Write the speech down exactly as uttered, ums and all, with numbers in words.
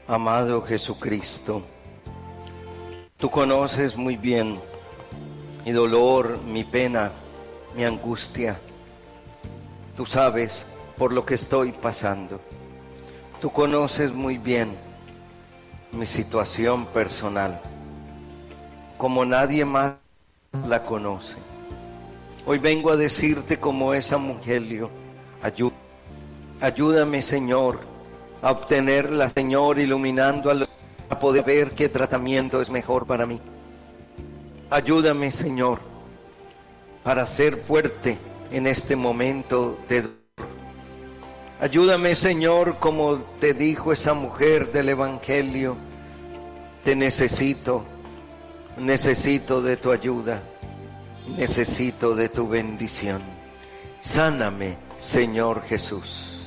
Amado Jesucristo, tú conoces muy bien mi dolor, mi pena, mi angustia. Tú sabes por lo que estoy pasando. Tú conoces muy bien mi situación personal, como nadie más la conoce. Hoy vengo a decirte como es Evangelio, ayúdame, ayúdame Señor, a obtenerla, Señor, iluminando a, los, a poder ver qué tratamiento es mejor para mí. Ayúdame, Señor, para ser fuerte en este momento de dolor. Ayúdame, Señor, como te dijo esa mujer del Evangelio, te necesito, necesito de tu ayuda, necesito de tu bendición. Sáname, Señor Jesús.